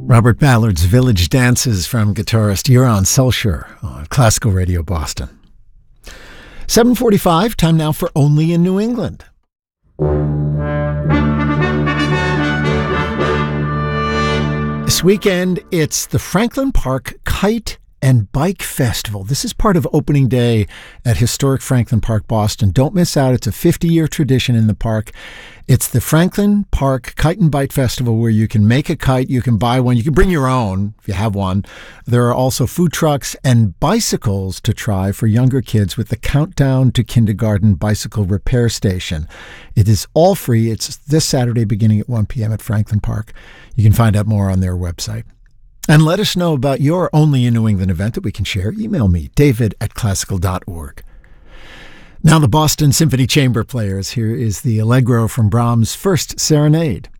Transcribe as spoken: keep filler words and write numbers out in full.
Robert Ballard's Village Dances from guitarist Euron Selcher on Classical Radio Boston. seven forty-five, time now for Only in New England. This weekend, it's the Franklin Park Kite and Bike Festival. This is part of opening day at historic Franklin Park, Boston. Don't miss out. It's a fifty-year tradition in the park. It's the Franklin Park Kite and Bike Festival, where you can make a kite, you can buy one, you can bring your own if you have one. There are also food trucks and bicycles to try for younger kids with the Countdown to Kindergarten Bicycle Repair Station. It is all free. It's this Saturday beginning at one p.m. at Franklin Park. You can find out more on their website. And let us know about your Only in New England event that we can share. Email me, david at classical dot org. Now the Boston Symphony Chamber Players. Here is the Allegro from Brahms' First Serenade.